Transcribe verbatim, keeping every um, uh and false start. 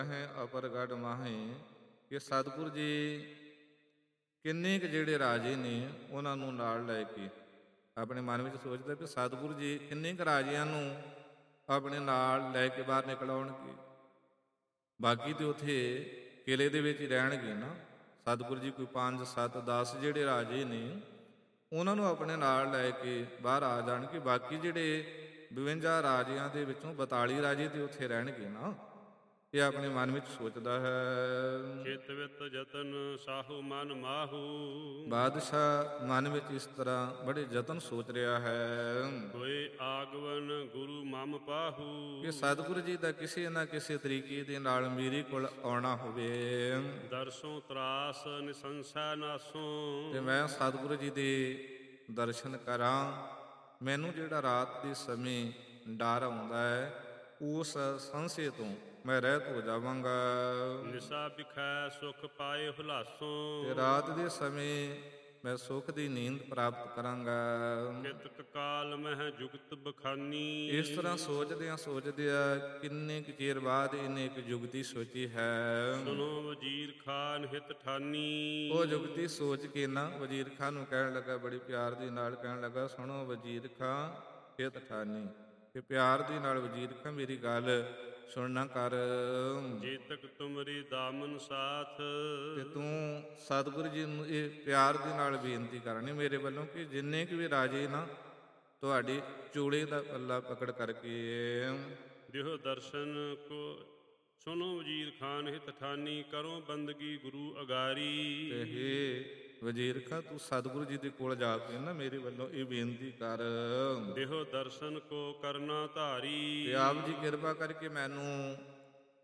ਹੈ ਅਪਰਗੜ ਮਾਹੇ ਕਿ ਸਤਿਗੁਰ ਜੀ ਕਿੰਨੇ ਕੁ ਜਿਹੜੇ ਰਾਜੇ ਨੇ ਉਹਨਾਂ ਨੂੰ ਨਾਲ ਲੈ ਕੇ ਆਪਣੇ ਮਨ ਵਿੱਚ ਸੋਚਦਾ ਕਿ ਸਤਿਗੁਰ ਜੀ ਕਿੰਨੇ ਕੁ ਰਾਜਿਆਂ ਨੂੰ ਆਪਣੇ ਨਾਲ ਲੈ ਕੇ ਬਾਹਰ ਨਿਕਲ ਆਉਣਗੇ। ਬਾਕੀ ਤੇ ਉੱਥੇ ਕਿਲੇ ਦੇ ਵਿੱਚ ਹੀ ਰਹਿਣਗੇ ਨਾ। ਸਤਿਗੁਰ ਜੀ ਕੋਈ ਪੰਜ ਸੱਤ ਦਸ ਜਿਹੜੇ ਰਾਜੇ ਨੇ ਉਹਨਾਂ ਨੂੰ ਆਪਣੇ ਨਾਲ ਲੈ ਕੇ ਬਾਹਰ ਆ ਜਾਣਗੇ। ਬਾਕੀ ਜਿਹੜੇ ਬਵੰਜਾ ਰਾਜਿਆਂ ਦੇ ਵਿੱਚੋਂ ਬਤਾਲੀ ਰਾਜੇ ਤੇ ਉੱਥੇ ਰਹਿਣਗੇ ਨਾ। ਇਹ ਆਪਣੇ ਮਨ ਵਿੱਚ ਸੋਚਦਾ ਹੈ। ਚਿਤ ਵਿਤ ਜਤਨ ਸਾਹੂ ਮਨ ਮਾਹੂ। ਬਾਦਸ਼ਾਹ ਮਨ ਵਿੱਚ ਇਸ ਤਰ੍ਹਾਂ ਬੜੇ ਯਤਨ ਸੋਚ ਰਿਹਾ ਹੈ ਹੋਏ ਆਗਵਨ ਗੁਰੂ ਮਮ ਪਾਹੂ। ਕਿ ਸਤਿਗੁਰੂ ਜੀ ਦਾ ਕਿਸੇ ਨਾ ਕਿਸੇ ਤਰੀਕੇ ਦੇ ਨਾਲ ਮੇਰੇ ਕੋਲ ਆਉਣਾ ਹੋਵੇ ਦਰਸੋਂ ਤਰਾਸ ਨਿਸੰਸਾ ਨਾਸੋਂ। ਤੇ ਮੈਂ ਸਤਿਗੁਰੂ ਜੀ ਦੇ ਦਰਸ਼ਨ ਕਰਾਂ। ਮੈਨੂੰ ਜਿਹੜਾ ਰਾਤ ਦੇ ਸਮੇਂ ਡਰ ਆਉਂਦਾ ਹੈ ਉਸ ਸੰਸ਼ੇ ਤੋਂ ਮੈਂ ਰਹਿਤ ਹੋ ਜਾਵਾਂਗਾ। ਨਿਸਾ ਬਿਖੈ ਸੁਖ ਪਾਏ ਹੁਲਾਸੋਂ। ਤੇ ਰਾਤ ਦੇ ਸਮੇਂ ਮੈਂ ਸੁੱਖ ਦੀ ਨੀਂਦ ਪ੍ਰਾਪਤ ਕਰਾਂਗਾ। ਕਿਤਕ ਕਾਲ ਮਹਿ ਜੁਗਤ ਬਖਾਨੀ। ਇਸ ਤਰ੍ਹਾਂ ਸੋਚਦਿਆਂ ਸੋਚਦਿਆਂ ਕਿੰਨੇ ਕੁ ਚਿਰ ਬਾਅਦ ਇਹਨੇ ਇੱਕ ਜੁਗਤੀ ਸੋਚੀ ਹੈ। ਸੁਨੋ ਵਜ਼ੀਰ ਖਾਨ ਹਿਤ ਠਾਨੀ। ਉਹ ਜੁਗਤੀ ਸੋਚ ਕੇ ਨਾ ਵਜ਼ੀਰ ਖਾਨ ਨੂੰ ਕਹਿਣ ਲੱਗਾ, ਬੜੀ ਪਿਆਰ ਦੇ ਨਾਲ ਕਹਿਣ ਲੱਗਾ, ਸੁਣੋ ਵਜ਼ੀਰ ਖਾਨ ਹਿਤ ਠਾਨੀ, ਕਿ ਪਿਆਰ ਦੇ ਨਾਲ ਵਜ਼ੀਰ ਖਾਨ ਮੇਰੀ ਗੱਲ ਸੁਣਨਾ ਕਰ। ਜੇ ਤੱਕ ਤੁਮਰੀ ਦਾਮਨ ਸਾਥ। ਤੇ ਤੂੰ ਸਤਿਗੁਰੂ ਜੀ ਨੂੰ ਇਹ ਪਿਆਰ ਦੇ ਨਾਲ ਬੇਨਤੀ ਕਰਨੀ ਮੇਰੇ ਵੱਲੋਂ ਕਿ ਜਿੰਨੇ ਕੁ ਵੀ ਰਾਜੇ ਨਾ ਤੁਹਾਡੇ ਚੂੜੇ ਦਾ ਪੱਲਾ ਪਕੜ ਕਰਕੇ ਦਿਓ ਦਰਸ਼ਨ ਕੋ। ਸੁਨੋ ਵਜ਼ੀਰ ਖਾਨ ਹਿਤ ਠਾਨੀ ਕਰੋ ਬੰਦਗੀ ਗੁਰੂ ਅਗਾਰੀ। ਤੇ ਹੇ ਵਜ਼ੀਰ ਖਾਂ ਤੂੰ ਸਤਿਗੁਰੂ ਜੀ ਦੇ ਕੋਲ ਜਾ ਕੇ ਨਾ ਮੇਰੇ ਵੱਲੋਂ ਇਹ ਬੇਨਤੀ ਕਰ। ਦਿਓ ਦਰਸ਼ਨ ਕੋ ਕਰਨਾ ਧਾਰੀ। ਤੇ ਆਪ ਜੀ ਕਿਰਪਾ ਕਰਕੇ ਮੈਨੂੰ